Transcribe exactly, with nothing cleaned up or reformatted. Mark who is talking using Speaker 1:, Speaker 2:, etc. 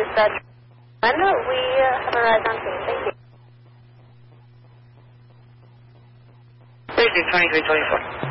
Speaker 1: dispatch. And we uh, have arrived on scene. Thank you.
Speaker 2: Thursday, twenty-three twenty-four.